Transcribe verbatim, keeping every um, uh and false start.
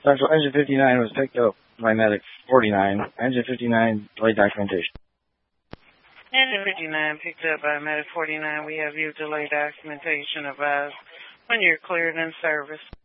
Central Engine fifty-nine was picked up by Medic forty-nine. Engine fifty-nine, delayed documentation. Engine fifty-nine picked up by Medic forty-nine. We have you delayed documentation advised when you're cleared in service.